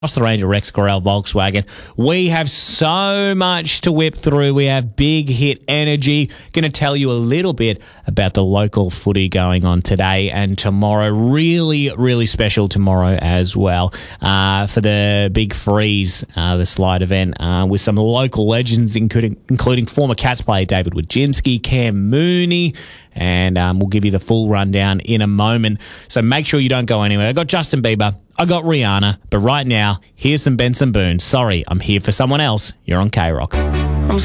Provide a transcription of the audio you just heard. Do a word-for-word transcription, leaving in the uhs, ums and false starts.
Across the range of Rex Gorell Volkswagen. We have so much to whip through. We have big hit energy. Going to tell you a little bit about the local footy going on today and tomorrow. Really, really special tomorrow as well uh, for the Big Freeze, uh, the slide event uh, with some local legends, including, including former Cats player David Wojcinski, Cam Mooney, and um, we'll give you the full rundown in a moment. So make sure you don't go anywhere. I got Justin Bieber. I got Rihanna. But right now, here's some Benson Boone. Sorry, I'm here for someone else. You're on K-Rock.